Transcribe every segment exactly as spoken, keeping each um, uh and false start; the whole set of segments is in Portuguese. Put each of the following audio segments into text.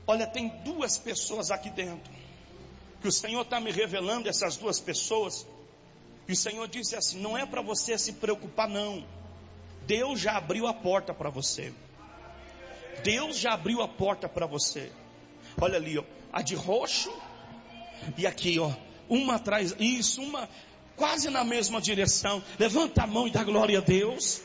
Olha, tem duas pessoas aqui dentro, que o Senhor está me revelando essas duas pessoas, e o Senhor disse assim: não é para você se preocupar não, Deus já abriu a porta para você, Deus já abriu a porta para você. Olha ali, ó, a de roxo, e aqui, ó, uma atrás, isso, uma quase na mesma direção. Levanta a mão e dá glória a Deus.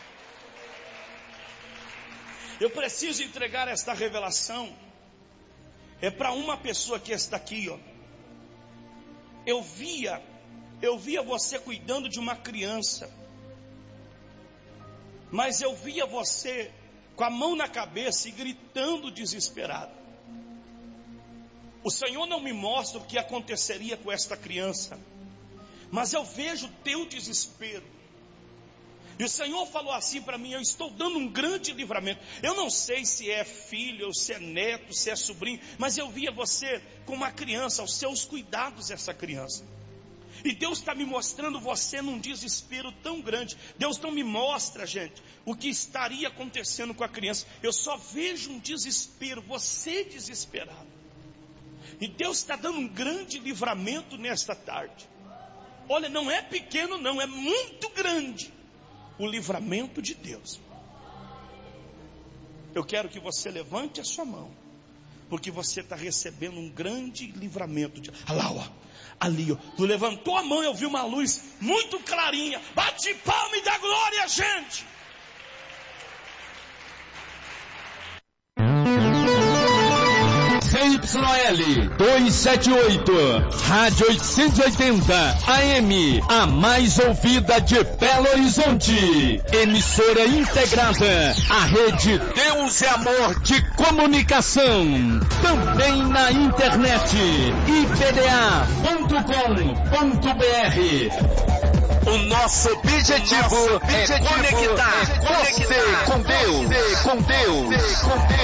Eu preciso entregar esta revelação. É para uma pessoa que está aqui, ó. Eu via, eu via você cuidando de uma criança, mas eu via você com a mão na cabeça e gritando desesperado. O Senhor não me mostra o que aconteceria com esta criança, mas eu vejo o teu desespero. E o Senhor falou assim para mim: eu estou dando um grande livramento. Eu não sei se é filho, ou se é neto, se é sobrinho, mas eu via você com uma criança, aos seus cuidados essa criança. E Deus está me mostrando você num desespero tão grande. Deus não me mostra, gente, o que estaria acontecendo com a criança. Eu só vejo um desespero, você desesperado. E Deus está dando um grande livramento nesta tarde. Olha, não é pequeno não, é muito grande o livramento de Deus. Eu quero que você levante a sua mão, porque você está recebendo um grande livramento de... Olha lá, ó, ali, ó, tu levantou a mão e eu vi uma luz muito clarinha. Bate palma e dá glória, gente. Y L duzentos e setenta e oito, Rádio oitocentos e oitenta A M, a mais ouvida de Belo Horizonte. Emissora integrada à rede Deus e Amor de Comunicação. Também na internet, i p d a ponto com ponto b r. O nosso objetivo, o nosso objetivo é conectar, é conectar você com Deus, com Deus, com Deus.